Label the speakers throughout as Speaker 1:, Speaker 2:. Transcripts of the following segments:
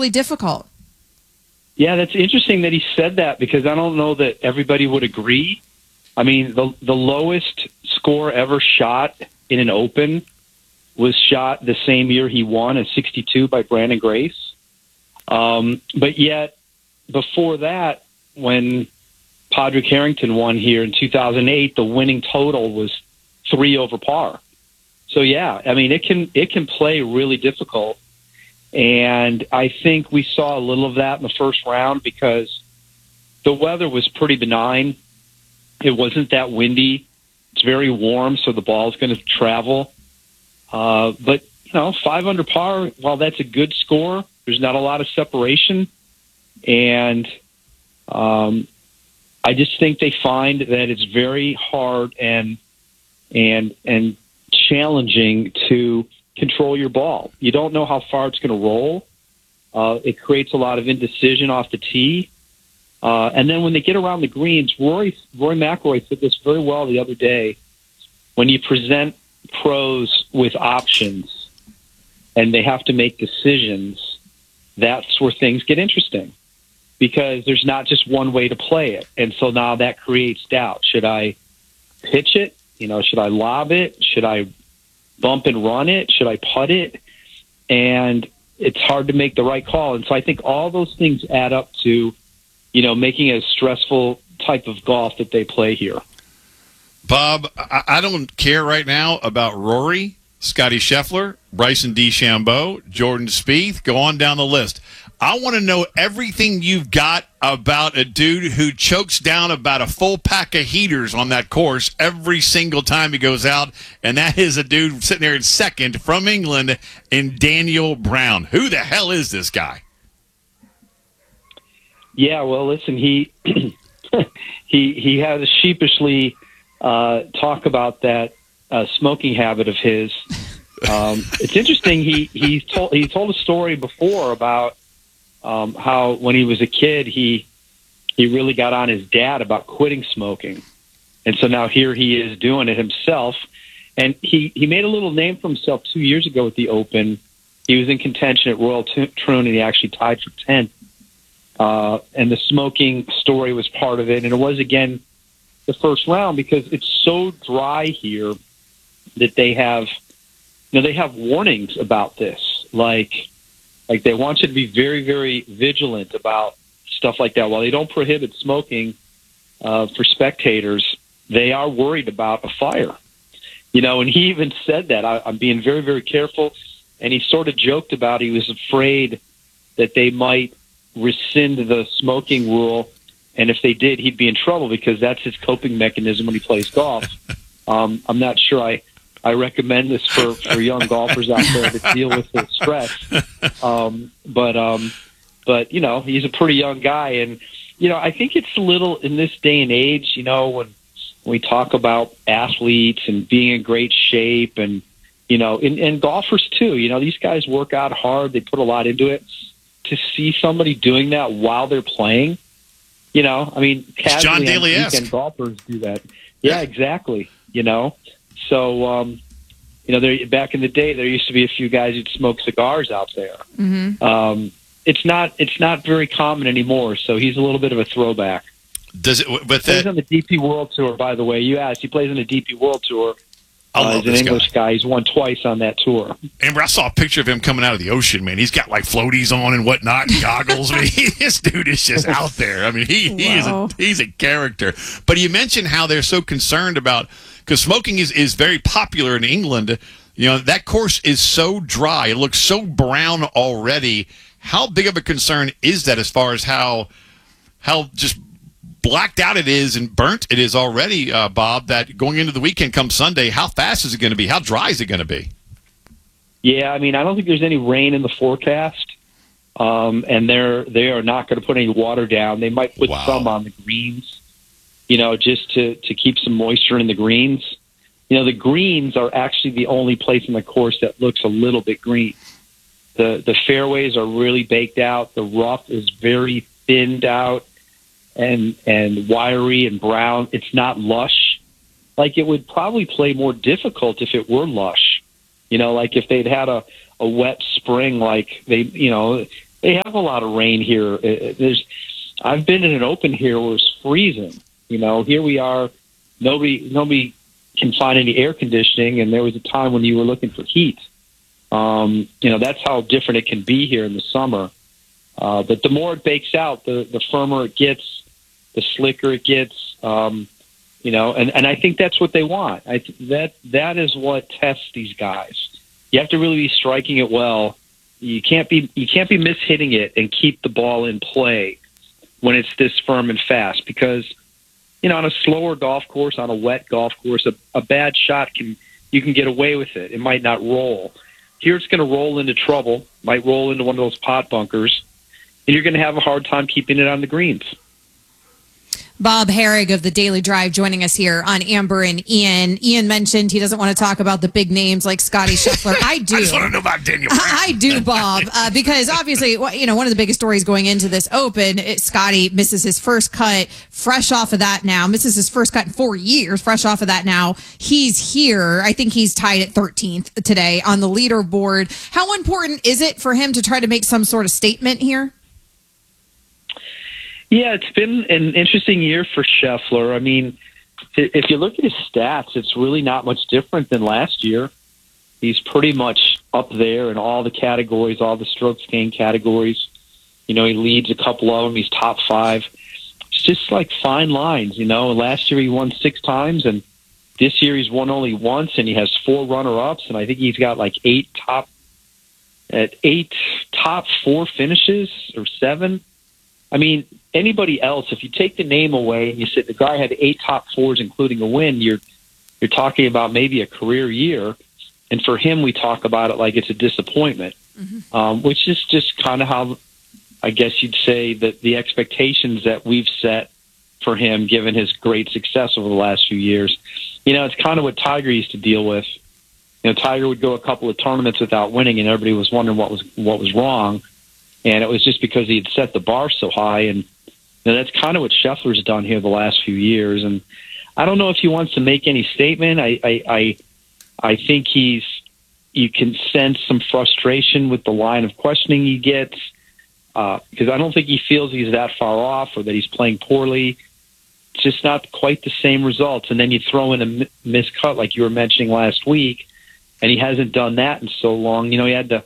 Speaker 1: really difficult.
Speaker 2: Yeah, that's interesting that he said that, because I don't know that everybody would agree. I mean, the lowest score ever shot in an Open was shot the same year he won at 62 by Brandon Grace. But yet, before that, when Padraig Harrington won here in 2008, the winning total was 3 over par. So yeah, I mean, it can play really difficult. And I think we saw a little of that in the first round because the weather was pretty benign. It wasn't that windy. It's very warm, so the ball's going to travel. But, 5 under par, while that's a good score, there's not a lot of separation. And I just think they find that it's very hard and challenging to control your ball. You don't know how far it's going to roll. It creates a lot of indecision off the tee. And then when they get around the greens, Rory McIlroy said this very well the other day. When you present pros with options and they have to make decisions, that's where things get interesting, because there's not just one way to play it. And so now that creates doubt. Should I pitch it? Should I lob it? Should I bump and run it? Should I putt it? And it's hard to make the right call. And so I think all those things add up to, making it a stressful type of golf that they play here.
Speaker 3: Bob, I don't care right now about Rory, Scotty Scheffler, Bryson DeChambeau, Jordan Spieth. Go on down the list. I want to know everything you've got about a dude who chokes down about a full pack of heaters on that course every single time he goes out, and that is a dude sitting there in second from England in Daniel Brown. Who the hell is this guy?
Speaker 2: Yeah, well, listen, he he has a sheepishly talk about that smoking habit of his. It's interesting. He told a story before about how when he was a kid, he really got on his dad about quitting smoking. And so now here he is doing it himself. And he made a little name for himself 2 years ago at the Open. He was in contention at Royal Troon, and he actually tied for 10th. And the smoking story was part of it. And it was, again, the first round, because it's so dry here that they have warnings about this. Like they want you to be very, very vigilant about stuff like that. While they don't prohibit smoking for spectators, they are worried about a fire. And he even said that. I'm being very, very careful. And he sort of joked about he was afraid that they might rescind the smoking rule. And if they did, he'd be in trouble, because that's his coping mechanism when he plays golf. I'm not sure I recommend this for young golfers out there to deal with the stress. But he's a pretty young guy. And, I think it's a little in this day and age, when we talk about athletes and being in great shape and, and golfers too, these guys work out hard. They put a lot into it. To see somebody doing that while they're playing, casually
Speaker 3: John Daly-esque.
Speaker 2: Weekend golfers do that. Yeah, exactly. So, back in the day, there used to be a few guys who'd smoke cigars out there.
Speaker 1: Mm-hmm.
Speaker 2: It's not very common anymore. So he's a little bit of a throwback.
Speaker 3: Does it?
Speaker 2: He plays on the DP World Tour, by the way. You asked. He plays on the DP World Tour. He's an English guy. He's won twice on that tour.
Speaker 3: Amber, I saw a picture of him coming out of the ocean, man. He's got like floaties on and whatnot, and goggles. I mean, this dude is just out there. I mean, he's a character. But you mentioned how they're so concerned about, because smoking is very popular in England. That course is so dry. It looks so brown already. How big of a concern is that as far as how just blacked out it is and burnt it is already, Bob, that going into the weekend come Sunday, how fast is it going to be? How dry is it going to be?
Speaker 2: Yeah, I don't think there's any rain in the forecast, and they are not going to put any water down. They might put some on the greens, just to keep some moisture in the greens. The greens are actually the only place in the course that looks a little bit green. The fairways are really baked out. The rough is very thinned out and wiry and brown. It's not lush. Like, it would probably play more difficult if it were lush. Like if they'd had a wet spring, like they, They have a lot of rain here. I've been in an Open here where it's freezing. Here we are. Nobody can find any air conditioning, and there was a time when you were looking for heat. That's how different it can be here in the summer. But the more it bakes out, the firmer it gets, the slicker it gets. And I think that's what they want. That is what tests these guys. You have to really be striking it well. You can't be mishitting it and keep the ball in play when it's this firm and fast, because on a slower golf course, on a wet golf course, a bad shot you can get away with it. It might not roll. Here it's going to roll into trouble, might roll into one of those pot bunkers, and you're going to have a hard time keeping it on the greens.
Speaker 1: Bob Harig of the Daily Drive joining us here on Amber and Ian. Ian mentioned he doesn't want to talk about the big names like Scotty Scheffler. I do.
Speaker 3: I just want to know about Daniel Brown.
Speaker 1: I do, Bob, because obviously, one of the biggest stories going into this Open, Scotty misses his first cut, fresh off of that now, misses his first cut in 4 years, fresh off of that now. He's here. I think he's tied at 13th today on the leaderboard. How important is it for him to try to make some sort of statement here?
Speaker 2: Yeah, it's been an interesting year for Scheffler. I mean, if you look at his stats, it's really not much different than last year. He's pretty much up there in all the categories, all the strokes gained categories. He leads a couple of them. He's top 5. It's just like fine lines, Last year he won 6 times, and this year he's won only once, and he has 4 runner-ups, and I think he's got like 8 top 4 finishes or 7. I mean, anybody else, if you take the name away and you said the guy had 8 top 4s, including a win, you're talking about maybe a career year. And for him, we talk about it like it's a disappointment, which is just kind of how I guess you'd say that the expectations that we've set for him, given his great success over the last few years. It's kind of what Tiger used to deal with. Tiger would go a couple of tournaments without winning, and everybody was wondering what was wrong. And it was just because he had set the bar so high. And that's kind of what Scheffler's done here the last few years. And I don't know if he wants to make any statement. I think you can sense some frustration with the line of questioning he gets, because I don't think he feels he's that far off or that he's playing poorly. It's just not quite the same results. And then you throw in a miscut like you were mentioning last week, and he hasn't done that in so long. He had the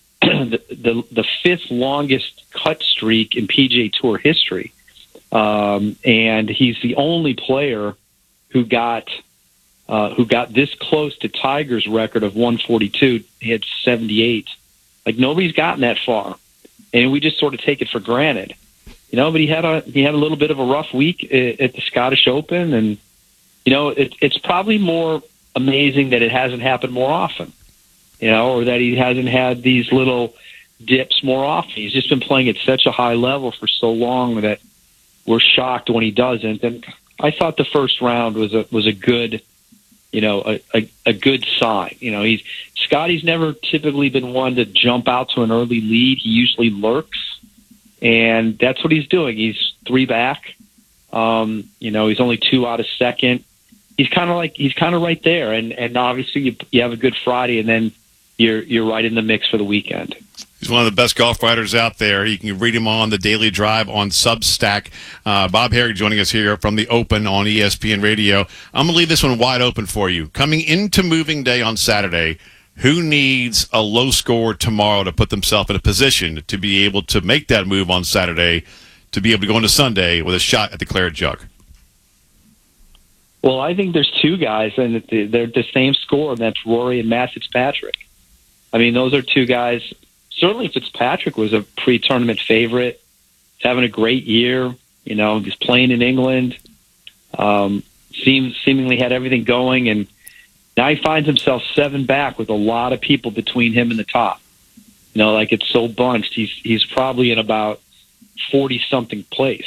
Speaker 2: 5th longest cut streak in PGA Tour history. And he's the only player who got this close to Tiger's record of 142. He had 78. Like, nobody's gotten that far. And we just sort of take it for granted. But he had a little bit of a rough week at the Scottish Open, and it's probably more amazing that it hasn't happened more often. Or that he hasn't had these little dips more often. He's just been playing at such a high level for so long that we're shocked when he doesn't. And I thought the first round was a good, a good sign. Scotty's never typically been one to jump out to an early lead. He usually lurks, and that's what he's doing. He's 3 back. He's only 2 out of second. He's kind of right there. And obviously you have a good Friday, and then you're right in the mix for the weekend.
Speaker 3: He's one of the best golf writers out there. You can read him on the Daily Drive on Substack. Bob Harig joining us here from the Open on ESPN Radio. I'm going to leave this one wide open for you. Coming into moving day on Saturday, who needs a low score tomorrow to put themselves in a position to be able to make that move on Saturday, to be able to go into Sunday with a shot at the Claret Jug?
Speaker 2: Well, I think there's 2 guys, and they're the same score, and that's Rory and Matt Fitzpatrick. I mean, those are 2 guys. Certainly Fitzpatrick was a pre-tournament favorite. He's having a great year. He's playing in England. Seemingly had everything going, and now he finds himself 7 back with a lot of people between him and the top. Like it's so bunched. He's probably in about 40-something place.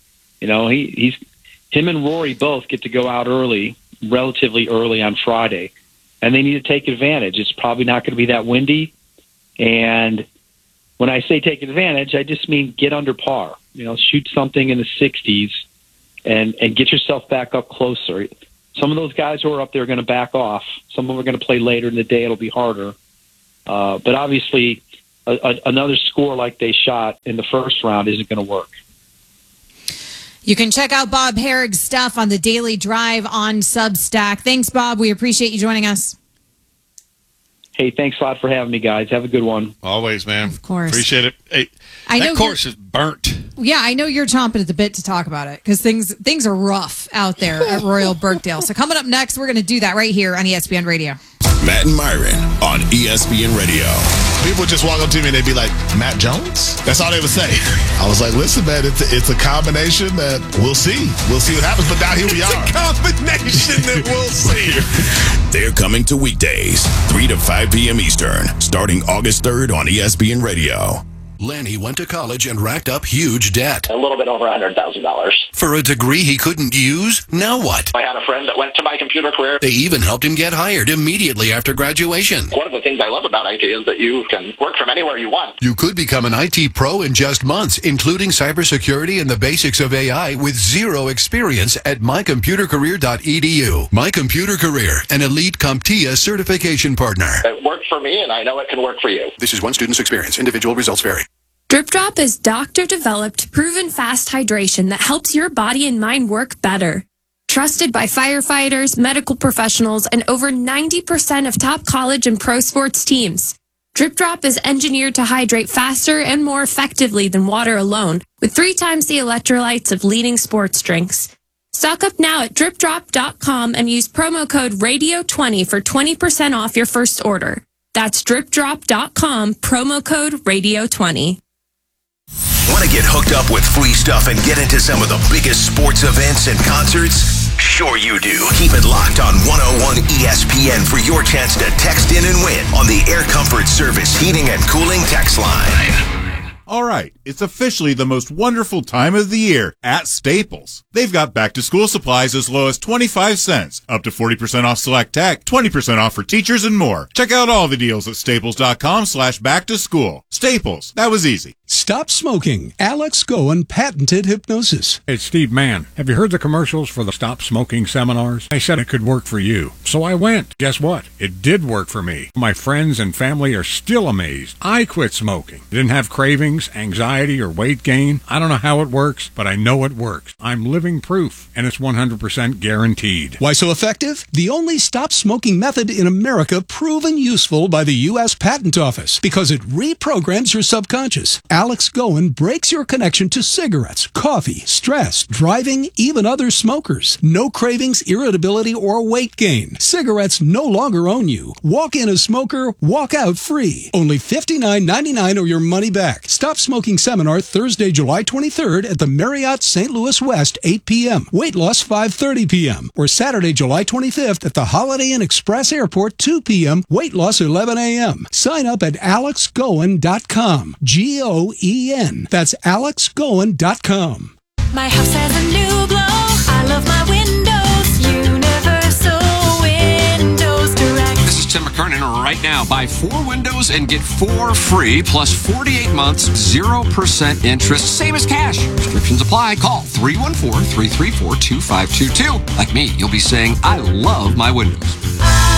Speaker 2: Him and Rory both get to go out relatively early on Friday, and they need to take advantage. It's probably not going to be that windy. And when I say take advantage, I just mean get under par. Shoot something in the 60s and get yourself back up closer. Some of those guys who are up there are going to back off. Some of them are going to play later in the day. It'll be harder. But obviously, another score like they shot in the first round isn't going to work.
Speaker 1: You can check out Bob Herig's stuff on the Daily Drive on Substack. Thanks, Bob. We appreciate you joining us.
Speaker 2: Hey, thanks a lot for having me, guys. Have a good one.
Speaker 3: Always, man.
Speaker 1: Of course.
Speaker 3: Appreciate it. Hey, that course is burnt.
Speaker 1: Yeah, I know you're chomping at the bit to talk about it because things are rough out there at Royal Birkdale. So coming up next, we're going to do that right here on ESPN Radio.
Speaker 4: Matt and Myron on ESPN Radio.
Speaker 5: People would just walk up to me and they'd be like, Matt Jones? That's all they would say. I was like, listen, man, it's a combination that we'll see. We'll see what happens, but now here we are.
Speaker 4: It's a combination that we'll see. They're coming to weekdays, 3 to 5 p.m. Eastern, starting August 3rd on ESPN Radio. Lanny went to college and racked up huge debt.
Speaker 6: A little bit over $100,000.
Speaker 4: For a degree he couldn't use? Now what?
Speaker 6: I had a friend that went to My Computer Career.
Speaker 4: They even helped him get hired immediately after graduation.
Speaker 6: One of the things I love about IT is that you can work from anywhere you want.
Speaker 4: You could become an IT pro in just months, including cybersecurity and the basics of AI with zero experience at mycomputercareer.edu. My Computer Career, an elite CompTIA certification partner.
Speaker 6: It worked for me, and I know it can work for you.
Speaker 4: This is one student's experience. Individual results vary.
Speaker 7: Drip Drop is doctor-developed, proven fast hydration that helps your body and mind work better. Trusted by firefighters, medical professionals, and over 90% of top college and pro sports teams. Drip Drop is engineered to hydrate faster and more effectively than water alone, with 3 times the electrolytes of leading sports drinks. Stock up now at dripdrop.com and use promo code RADIO20 for 20% off your first order. That's dripdrop.com, promo code RADIO20.
Speaker 8: Want to get hooked up with free stuff and get into some of the biggest sports events and concerts? Sure you do. Keep it locked on 101 ESPN for your chance to text in and win on the Air Comfort Service Heating and Cooling text line.
Speaker 9: All right, it's officially the most wonderful time of the year at Staples. They've got back-to-school supplies as low as 25 cents, up to 40% off select tech, 20% off for teachers, and more. Check out all the deals at staples.com/back-to-school. Staples, that was easy.
Speaker 10: Stop smoking. Alex Goen patented hypnosis.
Speaker 11: It's Steve Mann. Have you heard the commercials for the Stop Smoking seminars? They said it could work for you. So I went. Guess what? It did work for me. My friends and family are still amazed. I quit smoking. Didn't have cravings, anxiety, or weight gain. I don't know how it works, but I know it works. I'm living proof, and it's 100% guaranteed.
Speaker 10: Why so effective? The only stop smoking method in America proven useful by the U.S. Patent Office because it reprograms your subconscious. Alex Goen breaks your connection to cigarettes, coffee, stress, driving, even other smokers. No cravings, irritability, or weight gain. Cigarettes no longer own you. Walk in a smoker, walk out free. Only $59.99 or your money back. Stop Smoking Seminar Thursday, July 23rd at the Marriott St. Louis West, 8 p.m. Weight loss 5:30 p.m. Or Saturday, July 25th at the Holiday Inn Express Airport, 2 p.m. Weight loss 11 a.m. Sign up at alexgoen.com. Goen. That's alexgoen.com.
Speaker 12: My house has a new glow. I love my windows. Universal Windows Direct.
Speaker 13: This is Tim McKernan. Right now, buy 4 windows and get 4 free, plus 48 months, 0% interest, same as cash. Restrictions apply. Call 314-334-2522. Like me, you'll be saying, I love my windows.